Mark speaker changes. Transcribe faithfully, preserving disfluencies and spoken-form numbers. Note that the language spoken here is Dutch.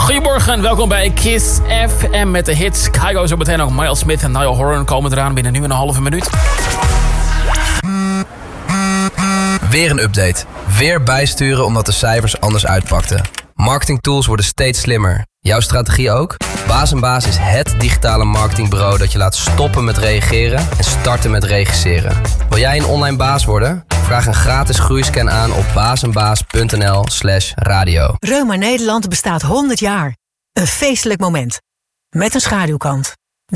Speaker 1: Goedemorgen, welkom bij Kiss F M met de hits. Kygo zo meteen ook. Miles Smith en Niall Horan komen eraan binnen nu een halve minuut.
Speaker 2: Weer een update. Weer bijsturen omdat de cijfers anders uitpakten. Marketingtools worden steeds slimmer. Jouw strategie ook? Baas en Baas is het digitale marketingbureau dat je laat stoppen met reageren en starten met regisseren. Wil jij een online baas worden? Vraag een gratis groeiscan aan op baasenbaas.nl slash radio.
Speaker 3: Reuma Nederland bestaat honderd jaar. Een feestelijk moment. Met een schaduwkant.